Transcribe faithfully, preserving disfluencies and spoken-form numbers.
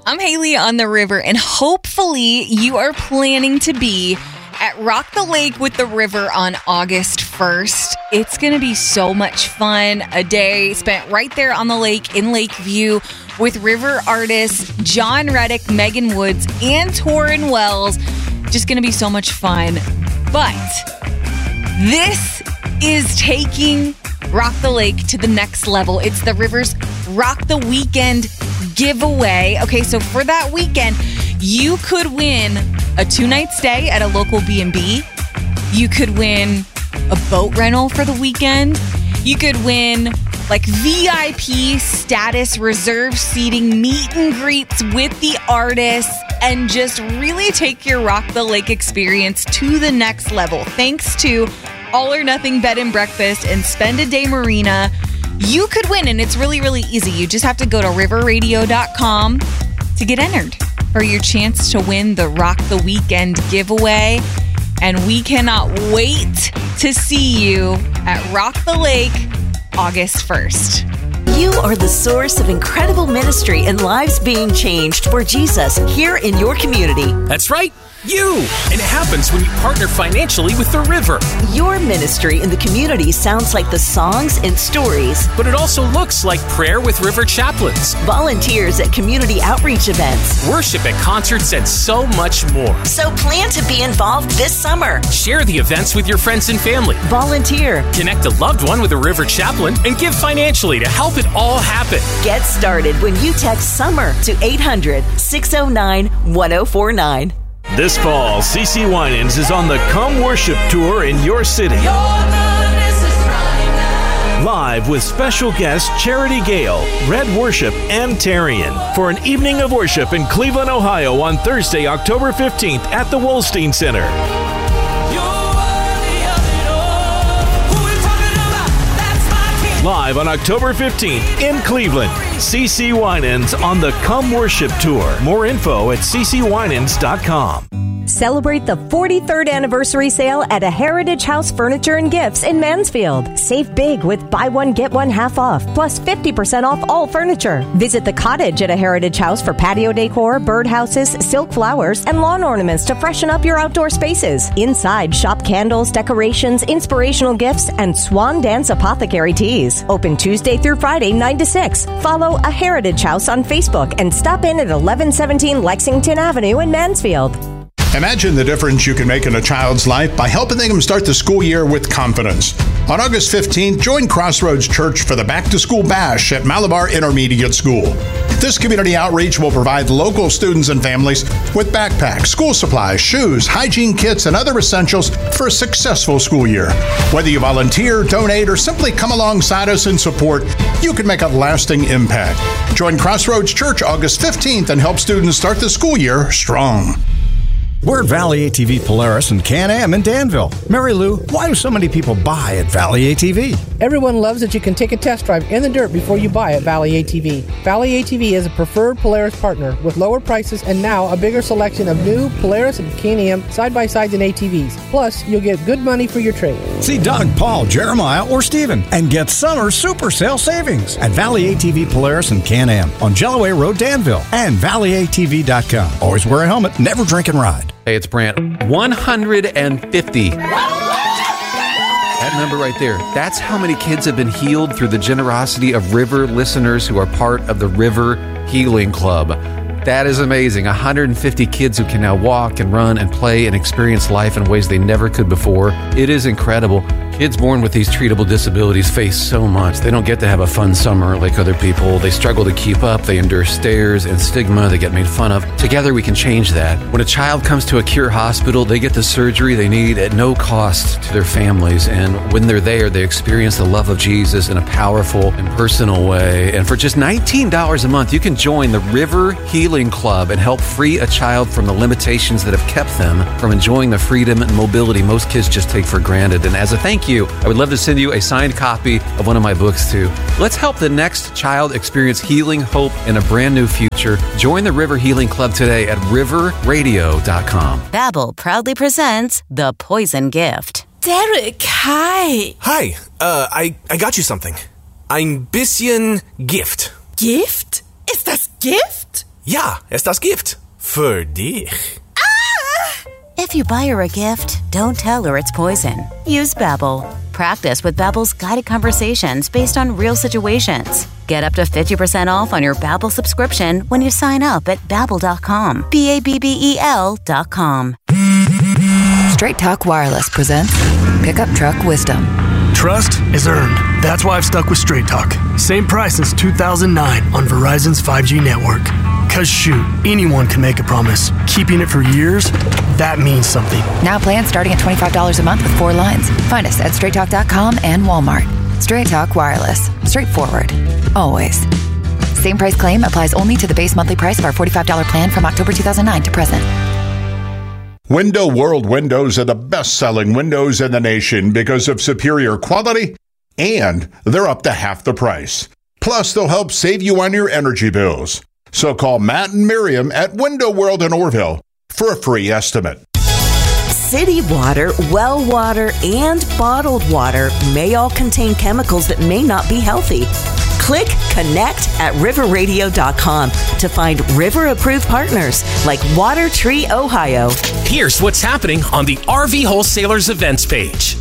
I'm Haley on the river, and hopefully you are planning to be at Rock the Lake with the river on August first. It's going to be so much fun. A day spent right there on the lake in Lakeview with river artists John Reddick, Megan Woods, and Torrin Wells. Just going to be so much fun. But this is taking Rock the Lake to the next level. It's the River's Rock the Weekend giveaway. Okay, so for that weekend, you could win a two-night stay at a local B and B. You could win a boat rental for the weekend. You could win like V I P status, reserve seating, meet and greets with the artists, and just really take your Rock the Lake experience to the next level. Thanks to All or Nothing Bed and Breakfast and Spend a Day Marina. You could win, and it's really, really easy. You just have to go to river radio dot com to get entered for your chance to win the Rock the Weekend giveaway. And we cannot wait to see you at Rock the Lake August first. You are the source of incredible ministry and lives being changed for Jesus here in your community. That's right. You! And it happens when you partner financially with the river. Your ministry in the community sounds like the songs and stories. But it also looks like prayer with river chaplains, volunteers at community outreach events, worship at concerts, and so much more. So plan to be involved this summer. Share the events with your friends and family. Volunteer. Connect a loved one with a river chaplain and give financially to help it all happen. Get started when you text SUMMER to eight hundred, six oh nine, one oh four nine. This fall, C C Winans is on the Come Worship Tour in your city. Live with special guests Charity Gale, Red Worship, and Tarian for an evening of worship in Cleveland, Ohio on Thursday, October fifteenth at the Wolstein Center. Live on October fifteenth in Cleveland, C C Winans on the Come Worship Tour. More info at c c winans dot com. Celebrate the forty-third anniversary sale at a Heritage House Furniture and Gifts in Mansfield. Save big with buy one, get one half off, plus fifty percent off all furniture. Visit the Cottage at a Heritage House for patio decor, birdhouses, silk flowers, and lawn ornaments to freshen up your outdoor spaces. Inside, shop candles, decorations, inspirational gifts, and Swan Dance Apothecary teas. Open Tuesday through Friday, nine to six. Follow A Heritage House on Facebook and stop in at eleven seventeen Lexington Avenue in Mansfield. Imagine the difference you can make in a child's life by helping them start the school year with confidence. On August fifteenth, join Crossroads Church for the Back to School Bash at Malabar Intermediate School. This community outreach will provide local students and families with backpacks, school supplies, shoes, hygiene kits, and other essentials for a successful school year. Whether you volunteer, donate, or simply come alongside us in support, you can make a lasting impact. Join Crossroads Church August fifteenth and help students start the school year strong. We're at Valley A T V Polaris and Can-Am in Danville. Mary Lou, why do so many people buy at Valley A T V? Everyone loves that you can take a test drive in the dirt before you buy at Valley A T V. Valley A T V is a preferred Polaris partner with lower prices and now a bigger selection of new Polaris and Can-Am side-by-sides and A T Vs. Plus, you'll get good money for your trade. See Doug, Paul, Jeremiah, or Steven and get summer super sale savings at Valley A T V Polaris and Can-Am on Jellaway Road, Danville, and valley a t v dot com. Always wear a helmet, never drink and ride. Hey, it's Brant. one hundred fifty. That number right there, that's how many kids have been healed through the generosity of River listeners who are part of the River Healing Club. That is amazing. one hundred fifty kids who can now walk and run and play and experience life in ways they never could before. It is incredible. Kids born with these treatable disabilities face so much. They don't get to have a fun summer like other people. They struggle to keep up. They endure stares and stigma. They get made fun of. Together, we can change that. When a child comes to a Cure hospital, they get the surgery they need at no cost to their families. And when they're there, they experience the love of Jesus in a powerful and personal way. And for just nineteen dollars a month, you can join the River Healing Club and help free a child from the limitations that have kept them from enjoying the freedom and mobility most kids just take for granted. And as a thank you, I would love to send you a signed copy of one of my books too. Let's help the next child experience healing, hope, and a brand new future. Join the River Healing Club today at river radio dot com. Babbel proudly presents The Poison Gift. Derek, hi. Hi, uh, I, I got you something. Ein bisschen Gift. Gift? Ist das Gift? Ja, es ist das Gift. Für dich. If you buy her a gift, don't tell her it's poison. Use Babbel. Practice with Babbel's guided conversations based on real situations. Get up to fifty percent off on your Babbel subscription when you sign up at babbel dot com. B A B B E L dot com. Straight Talk Wireless presents Pickup Truck Wisdom. Trust is earned. That's why I've stuck with Straight Talk. Same price since two thousand nine on Verizon's five G network. Cause shoot, anyone can make a promise. Keeping it for years, that means something. Now plans starting at twenty-five dollars a month with four lines. Find us at straight talk dot com and Walmart. Straight Talk Wireless. Straightforward. Always. Same price claim applies only to the base monthly price of our forty-five dollars plan from October two thousand nine to present. Window World windows are the best-selling windows in the nation because of superior quality, and they're up to half the price. Plus, they'll help save you on your energy bills. So call Matt and Miriam at Window World in Orville for a free estimate. City water, well water, and bottled water may all contain chemicals that may not be healthy. Click Connect at river radio dot com to find River-approved partners like Water Tree Ohio. Here's what's happening on the R V Wholesalers events page.